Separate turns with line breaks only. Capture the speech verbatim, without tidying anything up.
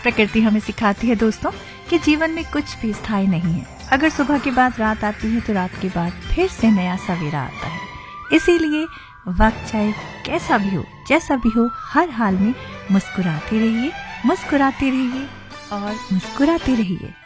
प्रकृति हमें सिखाती है दोस्तों कि जीवन में कुछ भी स्थायी नहीं है। अगर सुबह के बाद रात आती है तो रात के बाद फिर से नया सवेरा आता है। इसीलिए वक्त चाहे कैसा भी हो, जैसा भी हो, हर हाल में मुस्कुराते रहिए, मुस्कुराते रहिए और मुस्कुराते रहिए।